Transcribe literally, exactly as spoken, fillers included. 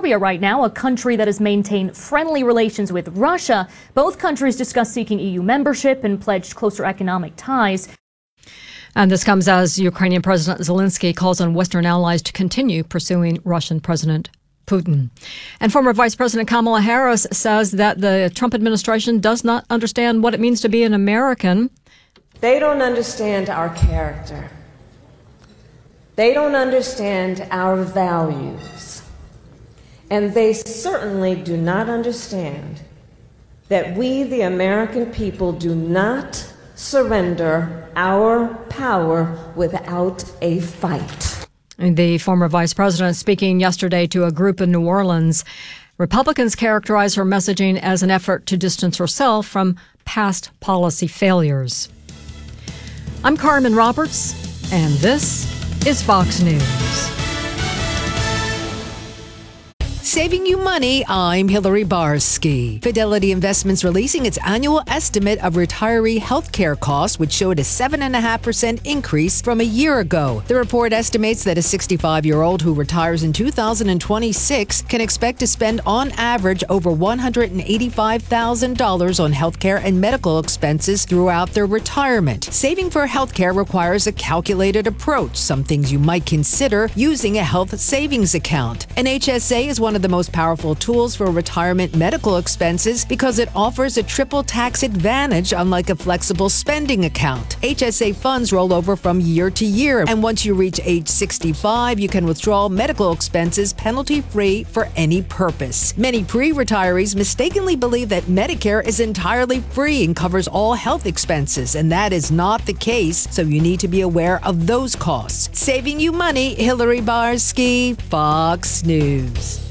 Serbia right now, a country that has maintained friendly relations with Russia. Both countries discussed seeking E U membership and pledged closer economic ties. And this comes as Ukrainian President Zelensky calls on Western allies to continue pursuing Russian President Putin. And former Vice President Kamala Harris says that the Trump administration does not understand what it means to be an American. They don't understand our character. They don't understand our values. And they certainly do not understand that we, the American people, do not surrender our power without a fight. The former vice president speaking yesterday to a group in New Orleans. Republicans characterize her messaging as an effort to distance herself from past policy failures. I'm Carmen Roberts, and this is Fox News. Saving you money, I'm Hillary Barsky. Fidelity Investments releasing its annual estimate of retiree health care costs, which showed a seven point five percent increase from a year ago. The report estimates that a sixty-five-year-old who retires in two thousand twenty-six can expect to spend on average over one hundred eighty-five thousand dollars on health care and medical expenses throughout their retirement. Saving for health care requires a calculated approach, some things you might consider using a health savings account. An H S A is one of the most powerful tools for retirement medical expenses because it offers a triple tax advantage, unlike a flexible spending account. H S A funds roll over from year to year, and once you reach age sixty-five, you can withdraw medical expenses penalty-free for any purpose. Many pre-retirees mistakenly believe that Medicare is entirely free and covers all health expenses, and that is not the case, so you need to be aware of those costs. Saving you money, Hillary Barsky, Fox News.